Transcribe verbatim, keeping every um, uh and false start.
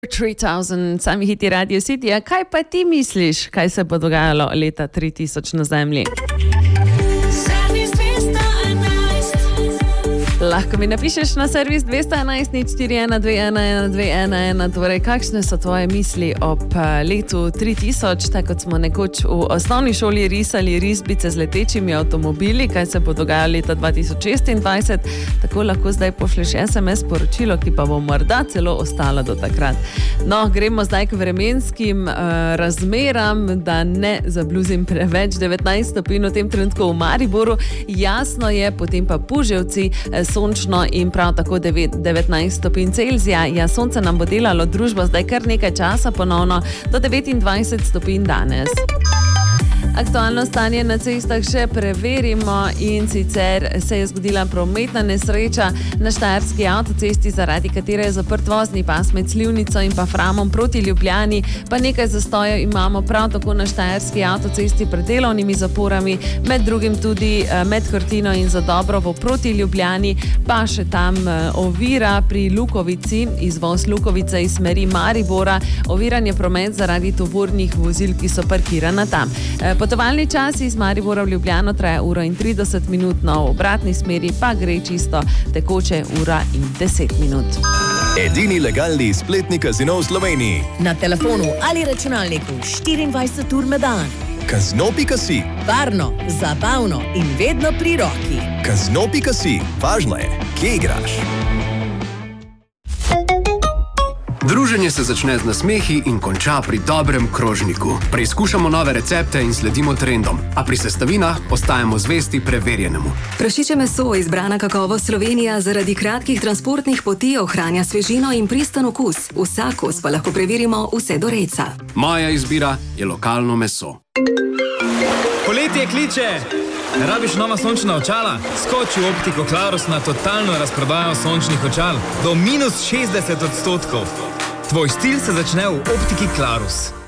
tri tisoč, sami hiti Radio City. Kaj pa ti misliš, kaj se bo dogajalo leta tri tisoč na Zemlji? Lahko mi napišeš na servis dvesto enajst nič štiri ena dve ena ena dve ena ena. Torej, kakšne so tvoje misli ob letu tri tisoč, tako kot smo nekoč v osnovni šoli risali risbice z letečimi avtomobili, kaj se bo dogajalo leta dva tisoč šestindvajset, tako lahko zdaj pošleš es em es sporočilo, ki pa bo morda celo ostalo do takrat. No, gremo zdaj k vremenskim uh, razmeram, da ne zabluzim preveč. devetnajst stopinj v tem trenutku v Mariboru, jasno je, potem pa Puževci, sončno in prav tako devetnajst stopinj Celzija. Ja, sonce nam bo delalo družbo zdaj kar nekaj časa ponovno, do devetindvajset stopinj danes. Aktualno stanje na cestah še preverimo, in sicer se je zgodila prometna nesreča na Štajerski avtocesti, zaradi katere je zaprt vozni pas med Slivnico in pa Framom proti Ljubljani, pa nekaj zastojev imamo prav tako na Štajerski avtocesti pred delovnimi zaporami, med drugim tudi med Krtino in Zadobrovo proti Ljubljani, pa še tam ovira pri Lukovici, izvoz Lukovice iz smeri Maribora, oviran je promet zaradi tovornih vozil, ki so parkirana tam. Potovalni čas iz Maribora v Ljubljano traja uro in trideset minut, no, v obratni smeri pa gre čisto tekoče ura in deset minut. Edini legalni spletni kazino v Sloveniji. Na telefonu ali računalniku štiriindvajset ur na dan. Kazino pika si. Varno, zabavno in vedno pri roki. Kazino pika si. Važno je, kje igraš. Druženje se začne z nasmehi in konča pri dobrem krožniku. Preizkušamo nove recepte in sledimo trendom, a pri sestavinah ostajamo zvesti preverjenemu. Prašiče meso, izbrana kakovost Slovenija, zaradi kratkih transportnih poti ohranja svežino in pristen okus. Vsak kos pa lahko preverimo vse do reca. Moja izbira je lokalno meso. Poletje kliče! Ne rabiš nova sončna očala? Skoči v Optiko Clarus na totalno razprodajo sončnih očal do minus šestdeset odstotkov. Tvoj stil se začne v Optiki Clarus.